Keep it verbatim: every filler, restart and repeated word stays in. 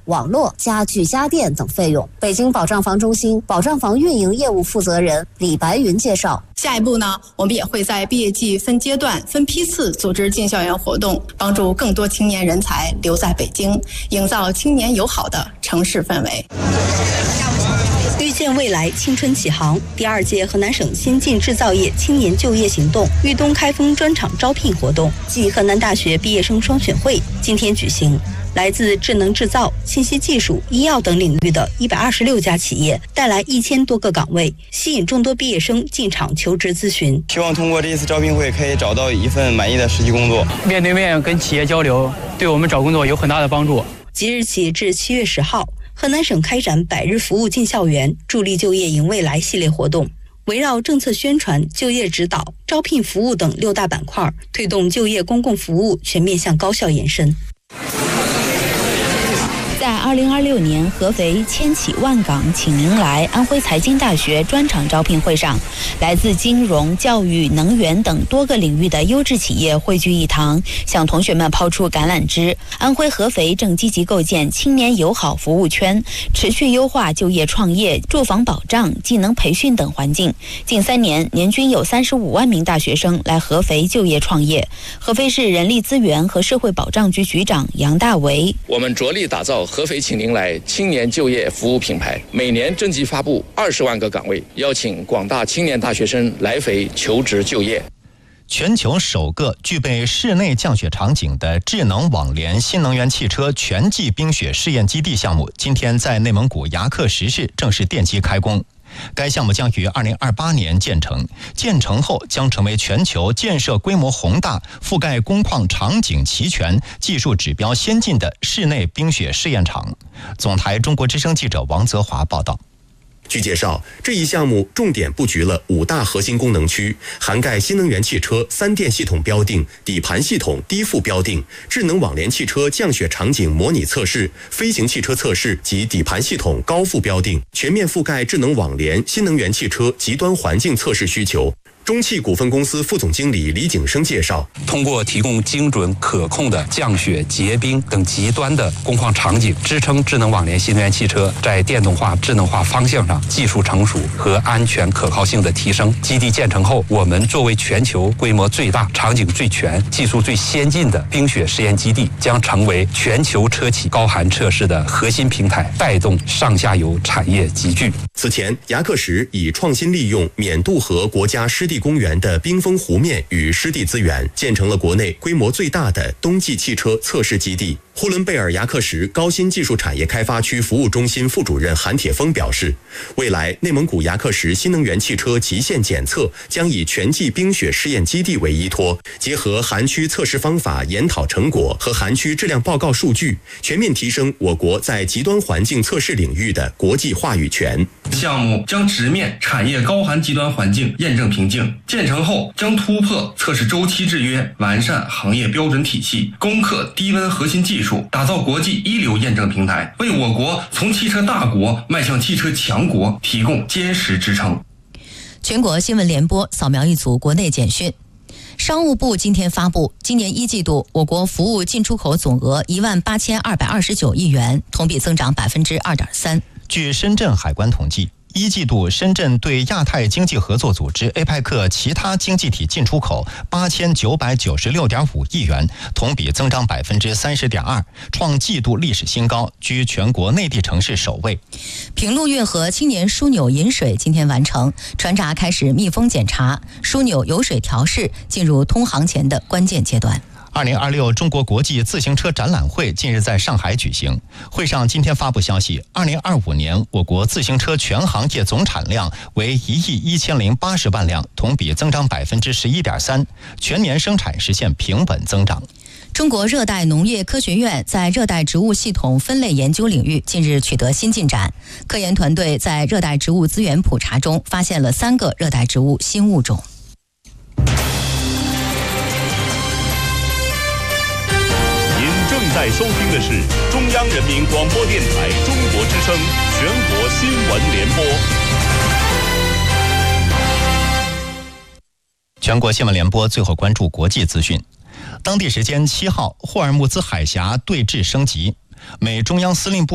网络、家具家电等费用。北京保障房中心保障房运营业务负责人李白云介绍， 下一步呢，我们也会在毕业季分阶段、分批次组织进校园活动，帮助更多青年人才留在北京，营造青年友好的城市氛围。 遇见未来，青春启航。第二届河南省先进制造业青年就业行动豫东开封专场招聘活动暨河南大学毕业生双选会今天举行。来自智能制造、信息技术、医药等领域的一百二十六家企业，带来一千多个岗位，吸引众多毕业生进场求职咨询。 希望通过这一次招聘会，可以找到一份满意的实习工作。 面对面跟企业交流，对我们找工作有很大的帮助。 即日起至七月十号，河南省开展百日服务进校园、助力就业迎未来系列活动，围绕政策宣传、就业指导、招聘服务等六大板块，推动就业公共服务全面向高校延伸。 在二零二六年合肥千企万岗请您来安徽财经大学专场招聘会上，来自金融、教育、能源等多个领域的优质企业汇聚一堂，向同学们抛出橄榄枝。安徽合肥正积极构建青年友好服务圈，持续优化就业创业、住房保障、技能培训等环境。近三年，年均有三十五万名大学生来合肥就业创业。合肥市人力资源和社会保障局局长杨大为： 我们着力打造合肥请您来青年就业服务品牌，每年征集发布二十万个岗位，邀请广大青年大学生来肥求职就业。 全球首个具备室内降雪场景的智能网联新能源汽车全季冰雪试验基地项目，今天在内蒙古牙克石市正式奠基开工。该项目将于二零二八年建成，建成后将成为全球建设规模宏大、覆盖工况场景齐全、技术指标先进的室内冰雪试验场。总台中国之声记者王泽华报道。 据介绍，这一项目重点布局了五大核心功能区，涵盖新能源汽车三电系统标定、底盘系统低负标定、智能网联汽车降雪场景模拟测试、飞行汽车测试及底盘系统高负标定，全面覆盖智能网联新能源汽车极端环境测试需求。中汽股份公司副总经理李景生介绍， 通过提供精准可控的降雪、结冰等极端的工况场景，支撑智能网联新能源汽车在电动化、智能化方向上技术成熟和安全可靠性的提升。基地建成后，我们作为全球规模最大、场景最全、技术最先进的冰雪实验基地，将成为全球车企高寒测试的核心平台，带动上下游产业集聚。 此前，牙克石以创新利用缅渡河国家湿地公园的冰封湖面与湿地资源，建成了国内规模最大的冬季汽车测试基地。呼伦贝尔牙克石高新技术产业开发区服务中心副主任韩铁峰表示，未来内蒙古牙克石新能源汽车极限检测将以全季冰雪试验基地为依托，结合韩区测试方法研讨成果和韩区质量报告数据，全面提升我国在极端环境测试领域的国际话语权。 项目将直面产业高寒极端环境验证瓶颈，建成后将突破测试周期制约，完善行业标准体系，攻克低温核心技术，打造国际一流验证平台，为我国从汽车大国迈向汽车强国提供坚实支撑。 全国新闻联播扫描一组国内简讯。商务部今天发布，今年一季度我国服务进出口总额一万八千二百二十九亿元，同比增长百分之二点三。 据深圳海关统计，一季度深圳对亚太经济合作组织 A P E C 其他经济体进出口八千九百九十六点五亿元，同比增长百分之三十点二，创季度历史新高，居全国内地城市首位。 平陆运河青年枢纽引水今天完成，船闸开始密封检查，枢纽油水调试进入通航前的关键阶段。 二零二六中国国际自行车展览会近日在上海举行，会上今天发布消息，二零二五年我国自行车全行业总产量为一亿一千零八十万辆，同比增长百分之十一点三，全年生产实现平稳增长。 中国热带农业科学院在热带植物系统分类研究领域近日取得新进展，科研团队在热带植物资源普查中发现了三个热带植物新物种。 正在收听的是中央人民广播电台中国之声全国新闻联播。 全国新闻联播最后关注国际资讯。当地时间七号，霍尔木兹海峡对峙升级，美中央司令部